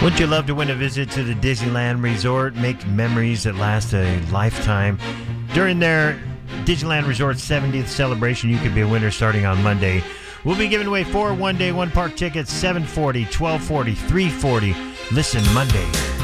Would you love to win a visit to the Disneyland Resort? Make memories that last a lifetime. During their Disneyland Resort 70th celebration, you could be a winner starting on Monday. We'll be giving away 4 one-day, one-park tickets, $740, $1240, $340. Listen Monday.